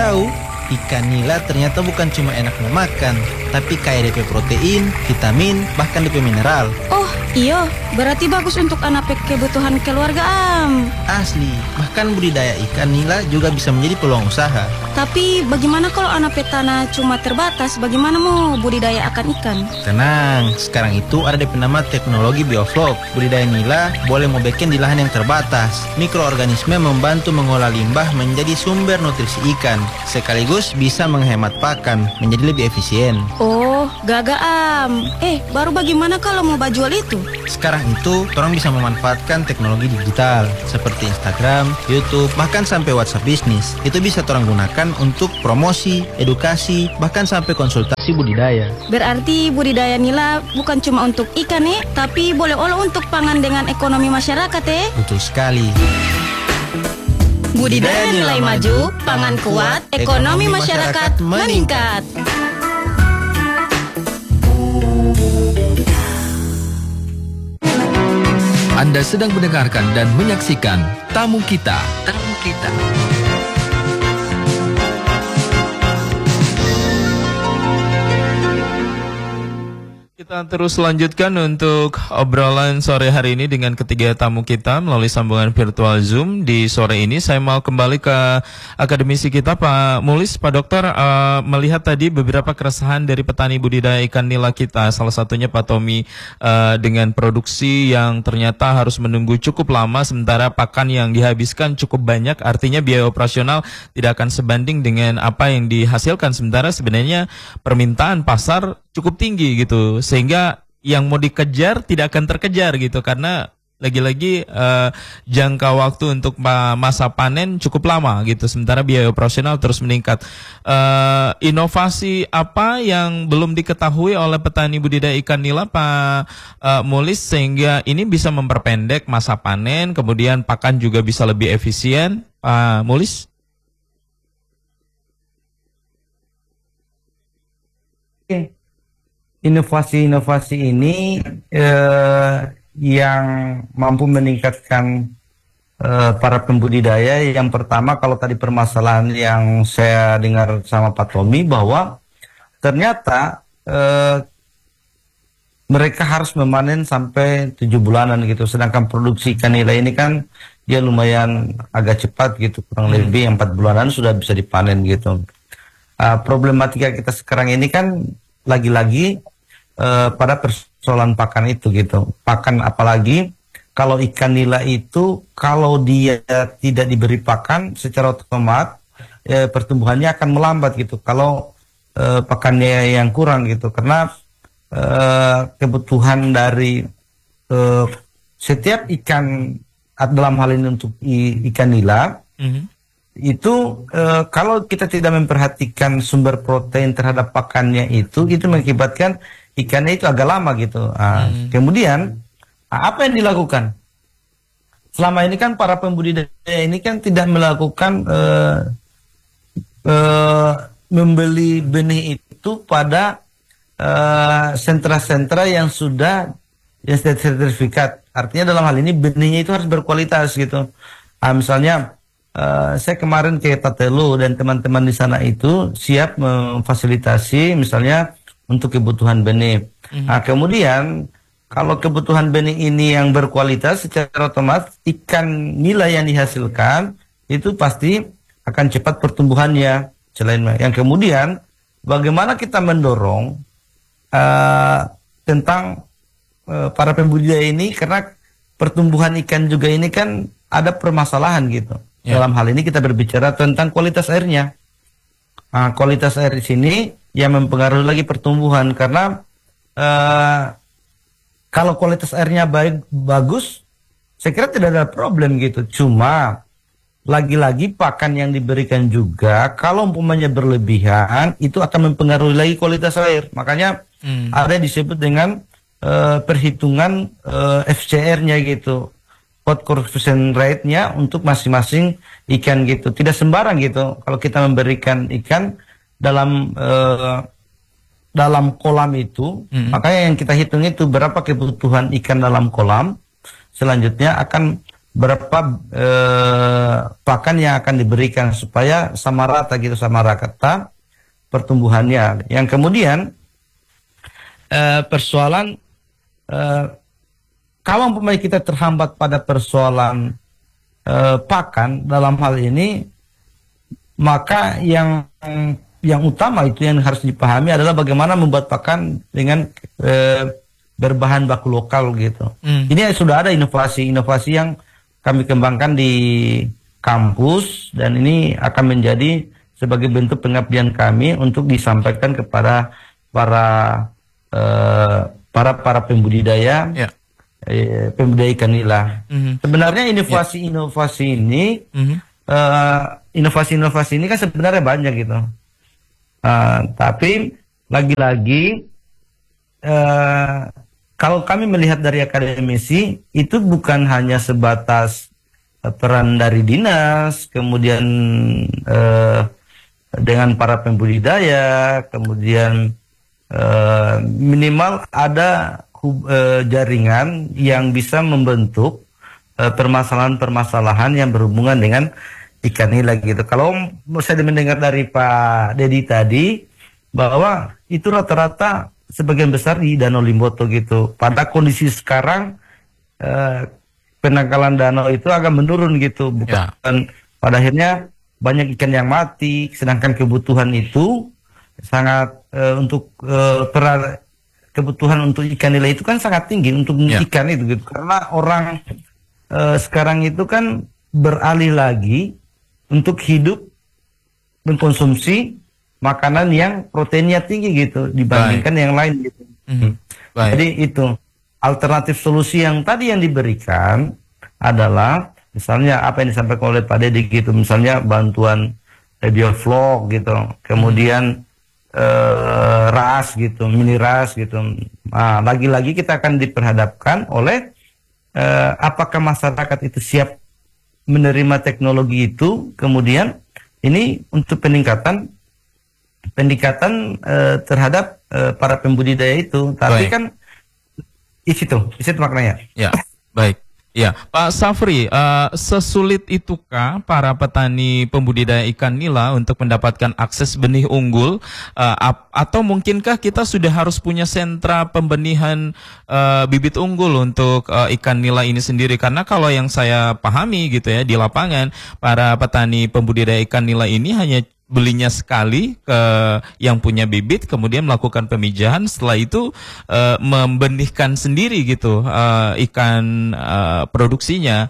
tahu, ikan nila ternyata bukan cuma enak memakan, tapi kaya DP protein, vitamin, bahkan DP mineral. Oh iya, berarti bagus untuk anak kebutuhan keluarga am. Asli, bahkan budidaya ikan nila juga bisa menjadi peluang usaha. Tapi bagaimana kalau anak petana cuma terbatas? Bagaimana mau budidaya akan ikan? Tenang, sekarang itu ada DP nama teknologi bioflok. Budidaya nila boleh mau bikin di lahan yang terbatas. Mikroorganisme membantu mengolah limbah menjadi sumber nutrisi ikan, sekaligus bisa menghemat pakan, menjadi lebih efisien. Oh, gaga am. Baru bagaimana kalau mau jual itu? Sekarang itu, orang bisa memanfaatkan teknologi digital seperti Instagram, YouTube, bahkan sampai WhatsApp bisnis. Itu bisa orang gunakan untuk promosi, edukasi, bahkan sampai konsultasi budidaya. Berarti budidaya nila bukan cuma untuk ikan tapi boleh olah untuk pangan dengan ekonomi masyarakat Betul sekali. Budidaya nilai maju, pangan kuat, ekonomi masyarakat meningkat. Anda sedang mendengarkan dan menyaksikan Tamu Kita. Kita terus lanjutkan untuk obrolan sore hari ini dengan ketiga tamu kita melalui sambungan virtual Zoom. Di sore ini saya mau kembali ke akademisi kita Pak Mulis. Pak Dokter, melihat tadi beberapa keresahan dari petani budidaya ikan nila kita, salah satunya Pak Tommy, dengan produksi yang ternyata harus menunggu cukup lama sementara pakan yang dihabiskan cukup banyak, artinya biaya operasional tidak akan sebanding dengan apa yang dihasilkan, sementara sebenarnya permintaan pasar cukup tinggi gitu, sehingga yang mau dikejar tidak akan terkejar gitu, karena lagi-lagi jangka waktu untuk masa panen cukup lama gitu, sementara biaya operasional terus meningkat. Inovasi apa yang belum diketahui oleh petani budidaya ikan nila Pak Mulis sehingga ini bisa memperpendek masa panen, kemudian pakan juga bisa lebih efisien, Pak Mulis? Inovasi-inovasi ini yang mampu meningkatkan para pembudidaya. Yang pertama, kalau tadi permasalahan yang saya dengar sama Pak Tommy bahwa ternyata mereka harus memanen sampai 7 bulanan gitu, sedangkan produksi ikan nila ini kan dia lumayan agak cepat gitu, kurang lebih 4 bulanan sudah bisa dipanen gitu. Problematika kita sekarang ini kan lagi-lagi pada persoalan pakan itu gitu. Pakan, apalagi kalau ikan nila itu kalau dia tidak diberi pakan secara otomatis pertumbuhannya akan melambat gitu kalau pakannya yang kurang gitu, karena kebutuhan dari setiap ikan dalam hal ini untuk ikan nila itu kalau kita tidak memperhatikan sumber protein terhadap pakannya itu mengakibatkan ikannya itu agak lama gitu. Kemudian apa yang dilakukan? Selama ini kan para pembudidaya ini kan tidak melakukan membeli benih itu pada sentra-sentra yang sudah sertifikat. Artinya dalam hal ini benihnya itu harus berkualitas gitu. Misalnya saya kemarin ke Tatelu dan teman-teman di sana itu siap memfasilitasi misalnya untuk kebutuhan benih. Kemudian kalau kebutuhan benih ini yang berkualitas, secara otomatis ikan nila yang dihasilkan itu pasti akan cepat pertumbuhannya. Selain yang kemudian bagaimana kita mendorong tentang para pembudidaya ini, karena pertumbuhan ikan juga ini kan ada permasalahan gitu. Dalam hal ini kita berbicara tentang kualitas airnya. Kualitas air di sini yang mempengaruhi lagi pertumbuhan, karena kalau kualitas airnya bagus, saya kira tidak ada problem gitu. Cuma lagi-lagi pakan yang diberikan juga kalau umpamanya berlebihan itu akan mempengaruhi lagi kualitas air. Makanya ada yang disebut dengan perhitungan FCR-nya gitu, food conversion rate-nya untuk masing-masing ikan gitu. Tidak sembarang gitu kalau kita memberikan ikan dalam kolam itu, makanya yang kita hitung itu berapa kebutuhan ikan dalam kolam, selanjutnya akan berapa pakan yang akan diberikan supaya sama rata gitu, sama rata pertumbuhannya. Yang kemudian persoalan kalau umpamanya kita terhambat pada persoalan pakan dalam hal ini, maka yang utama itu yang harus dipahami adalah bagaimana membuat pakan dengan berbahan baku lokal gitu. Ini sudah ada inovasi-inovasi yang kami kembangkan di kampus, dan ini akan menjadi sebagai bentuk pengabdian kami untuk disampaikan kepada para pembudidaya, pembudidaya ikan nila. Sebenarnya inovasi-inovasi ini, inovasi-inovasi ini kan sebenarnya banyak gitu. Tapi lagi-lagi kalau kami melihat dari akademisi, itu bukan hanya sebatas peran dari dinas, kemudian dengan para pembudidaya, kemudian minimal ada jaringan yang bisa membentuk permasalahan-permasalahan yang berhubungan dengan ikan nila gitu. Kalau saya mendengar dari Pak Dedi tadi, bahwa itu rata-rata sebagian besar di Danau Limboto gitu. Pada kondisi sekarang penangkalan danau itu agak menurun gitu, bukan pada akhirnya banyak ikan yang mati, sedangkan kebutuhan itu sangat untuk kebutuhan untuk ikan nila itu kan sangat tinggi untuk ikan itu gitu. Karena orang sekarang itu kan beralih lagi untuk hidup mengkonsumsi makanan yang proteinnya tinggi gitu dibandingkan yang lain gitu. Jadi itu alternatif solusi yang tadi yang diberikan adalah misalnya apa yang disampaikan oleh Pak Dedi gitu, misalnya bantuan bioflok gitu, kemudian ras gitu, mini ras gitu. Nah, lagi-lagi kita akan diperhadapkan oleh apakah masyarakat itu siap menerima teknologi itu, kemudian ini untuk peningkatan terhadap para pembudidaya itu. Tapi kan isi itu maknanya. Ya, baik. Ya, Pak Safri, sesulit itukah para petani pembudidaya ikan nila untuk mendapatkan akses benih unggul, atau mungkinkah kita sudah harus punya sentra pembenihan bibit unggul untuk ikan nila ini sendiri? Karena kalau yang saya pahami gitu ya, di lapangan para petani pembudidaya ikan nila ini hanya belinya sekali ke yang punya bibit, kemudian melakukan pemijahan, setelah itu membenihkan sendiri gitu ikan produksinya.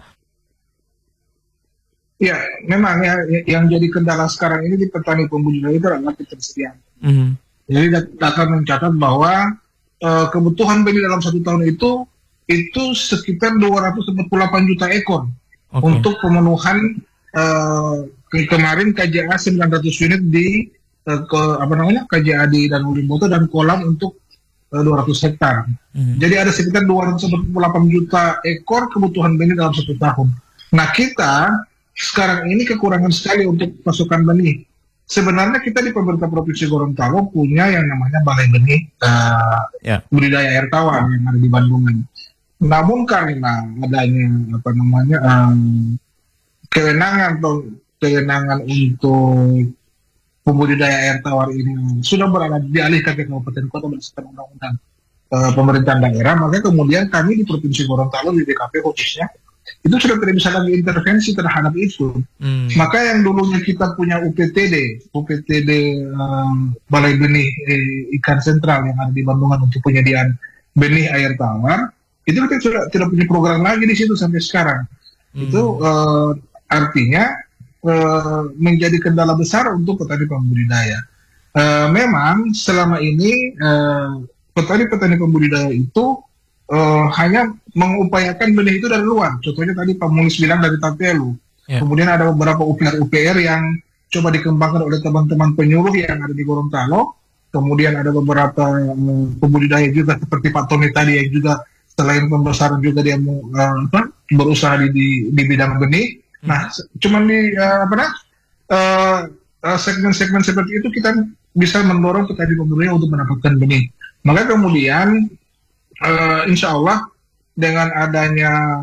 Ya, memang ya yang jadi kendala sekarang ini di petani pembudidaya itu adalah ketersediaan. Jadi data mencatat bahwa kebutuhan benih dalam 1 tahun itu sekitar 248 juta ekor untuk pemenuhan kemarin KJA 900 unit di KJA di Danau Limboto dan kolam untuk 200 hektar. Jadi ada sekitar 248 juta ekor kebutuhan benih dalam 1 tahun. Nah, kita sekarang ini kekurangan sekali untuk pasokan benih. Sebenarnya kita di pemerintah Provinsi Gorontalo punya yang namanya Balai Benih Budidaya Air Tawar yang ada di Bandungan. Namun karena adanya kewenangan untuk pembudidaya air tawar ini sudah berada dialihkan ke kabupaten kota berdasarkan undang-undang pemerintahan daerah, maka kemudian kami di Provinsi Gorontalo di DKP khususnya itu sudah tidak bisa lagi intervensi terhadap itu. Maka yang dulunya kita punya UPTD Balai Benih Ikan Sentral yang ada di Bandungan untuk penyediaan benih air tawar, itu kita sudah tidak punya program lagi di situ sampai sekarang. Itu artinya menjadi kendala besar untuk petani pembudidaya. Memang selama ini petani-petani pembudidaya itu hanya mengupayakan benih itu dari luar. Contohnya tadi Pak Mulis bilang dari Tapelu. Kemudian ada beberapa UPR yang coba dikembangkan oleh teman-teman penyuluh yang ada di Gorontalo. Kemudian ada beberapa pembudidaya juga seperti Pak Tony tadi yang juga selain pembesaran juga dia berusaha di bidang benih. Nah, cuman di segmen-segmen seperti itu kita bisa mendorong petani pembudidaya untuk mendapatkan benih. Maka kemudian insya Allah dengan adanya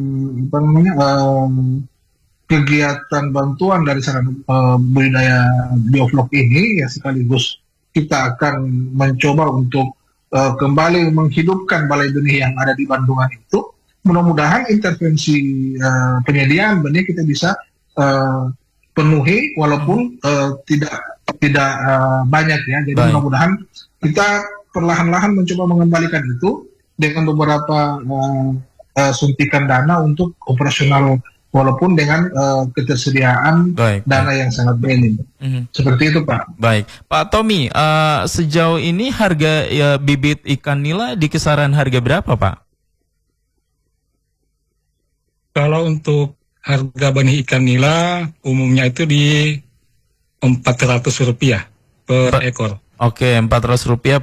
kegiatan bantuan dari sarana budidaya bioflok ini, ya sekaligus kita akan mencoba untuk kembali menghidupkan balai benih yang ada di Bandungan itu. Mudah-mudahan intervensi penyediaan benih kita bisa penuhi walaupun tidak banyak ya. Jadi mudah-mudahan kita perlahan-lahan mencoba mengembalikan itu dengan beberapa suntikan dana untuk operasional walaupun dengan ketersediaan dana yang sangat minim. Seperti itu, Pak. Baik, Pak Tommy, sejauh ini harga bibit ikan nila di kisaran harga berapa, Pak? Kalau untuk harga benih ikan nila umumnya itu di Rp400 per ekor. Oke, Rp400